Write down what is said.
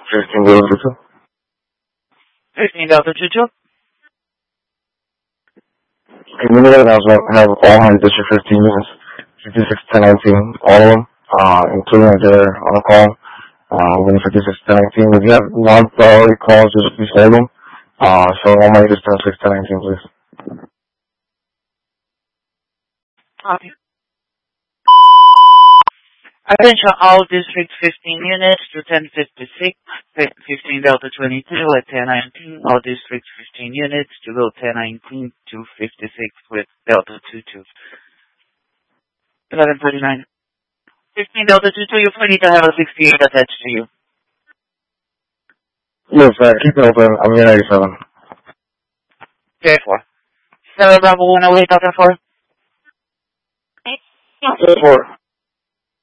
15 Delta 2. 15 Delta 22. Can you let us have all my District 15 units, 561019, all of them, including they're on a call, within 561019. If you have non-priority calls, just please hold them. So all my units 561019, please. Okay. Attention all District 15 units to 1056, 15 Delta 22 at 1019. All District 15 units to go 1019 to 56 with Delta 22. 1139. 15 Delta 22, you need to have a 68 attached to you. Yes, keep it open. I'm in 87. J4. 7 Bravo 108 Delta 4. 4.